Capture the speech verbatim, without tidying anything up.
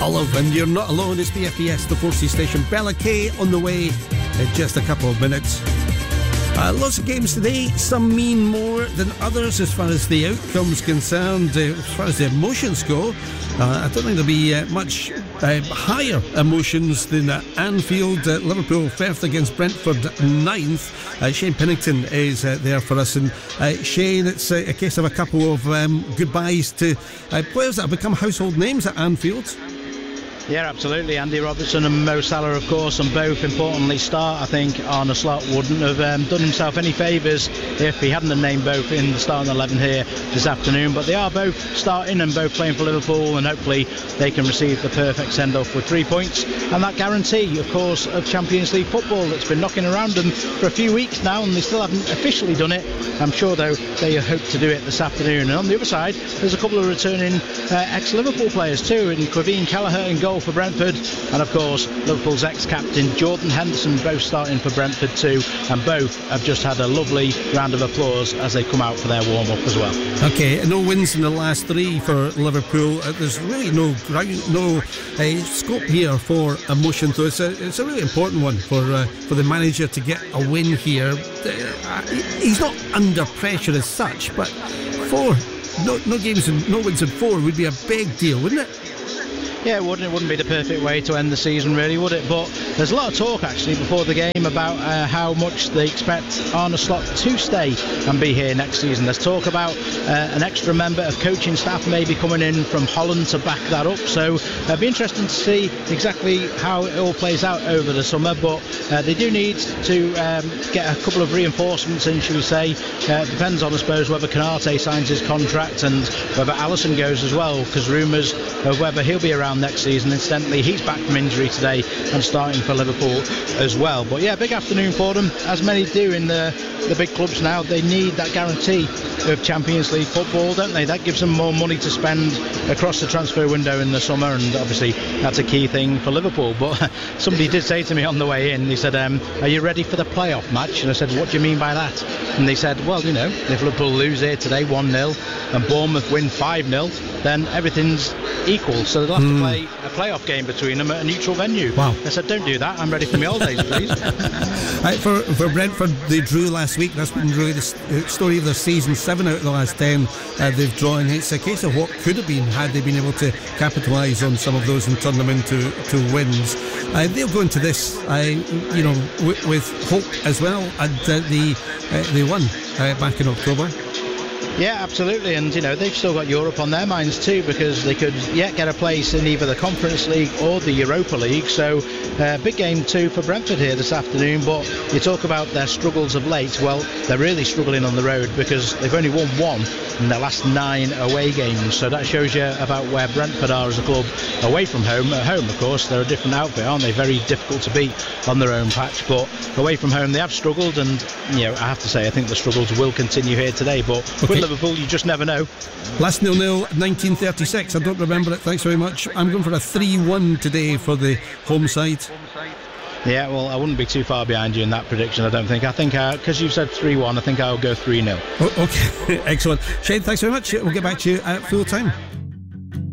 Olive, and you're not alone. It's B F B S, the Forces station. Bella K on the way in just a couple of minutes. Uh, lots of games today. Some mean more than others as far as the outcome's concerned. Uh, as far as the emotions go, uh, I don't think there'll be uh, much uh, higher emotions than uh, Anfield. Uh, Liverpool first against Brentford ninth. Uh, Shane Pennington is uh, there for us. And uh, Shane, it's uh, a case of a couple of um, goodbyes to uh, players that have become household names at Anfield. Yeah, absolutely. Andy Robertson and Mo Salah, of course, and both importantly start. I think Arne Slot wouldn't have um, done himself any favours if he hadn't named both in the starting eleven here this afternoon. But they are both starting and both playing for Liverpool, and hopefully they can receive the perfect send-off with three points and that guarantee, of course, of Champions League football that's been knocking around them for a few weeks now, and they still haven't officially done it. I'm sure, though, they hope to do it this afternoon. And on the other side, there's a couple of returning uh, ex-Liverpool players too, in Quaveen Kelleher in goal for Brentford, and of course Liverpool's ex-captain Jordan Henderson, both starting for Brentford too, and both have just had a lovely round of applause as they come out for their warm-up as well. Okay, no wins in the last three for Liverpool. Uh, there's really no no uh, scope here for emotion, so it's a, it's a really important one for uh, for the manager to get a win here. Uh, he's not under pressure as such, but four no, no games and no wins in four would be a big deal, wouldn't it? Yeah, it wouldn't. It wouldn't be the perfect way to end the season, really, would it? But there's a lot of talk, actually, before the game about uh, how much they expect Arne Slot to stay and be here next season. There's talk about uh, an extra member of coaching staff maybe coming in from Holland to back that up. So it'll be interesting to see exactly how it all plays out over the summer. But uh, they do need to um, get a couple of reinforcements in, shall we say. Uh, it depends on, I suppose, whether Konate signs his contract and whether Alisson goes as well, because rumours of whether he'll be around next season. Incidentally, he's back from injury today and starting for Liverpool as well. But yeah, big afternoon for them, as many do in the the big clubs now. They need that guarantee of Champions League football, don't they? That gives them more money to spend across the transfer window in the summer, and obviously that's a key thing for Liverpool. But somebody did say to me on the way in, he said, um, are you ready for the playoff match? And I said, what do you mean by that? And they said, well, you know, if Liverpool lose here today one nil and Bournemouth win five nil, then everything's equal, so they'll have mm. to play a playoff game between them at a neutral venue. Wow. I said, don't do that, I'm ready for my holidays, please. Right, for, for Brentford, they drew last week. That's been really the story of their season. Seven out of the last ten uh, they've drawn. It's a case of what could have been had they been able to capitalise on some of those and turn them into to wins. Uh, they'll go into this uh, you know w- with hope as well, and uh, they, uh, they won uh, back in October. Yeah, absolutely, and you know they've still got Europe on their minds too, because they could yet get a place in either the Conference League or the Europa League. So uh, big game too for Brentford here this afternoon. But you talk about their struggles of late. Well, they're really struggling on the road because they've only won one in their last nine away games. So that shows you about where Brentford are as a club away from home. At home, of course, they're a different outfit, aren't they? Very difficult to beat on their own patch. But away from home, they have struggled, and you know I have to say I think the struggles will continue here today. But okay. Liverpool, you just never know. Last nil nil nineteen thirty-six. I don't remember it. Thanks very much. I'm going for a three one today for the home side. Yeah, well, I wouldn't be too far behind you in that prediction, I don't think. I think, because uh, you've said three one, I think I'll go three nil. Oh, okay, excellent. Shane, thanks very much. We'll get back to you at full time.